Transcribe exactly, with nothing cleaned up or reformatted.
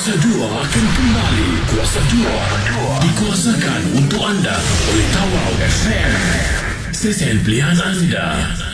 Kuasa dua akan kembali. Kuasa dua dikuasakan untuk anda oleh Tawau F M, stesen pilihan anda.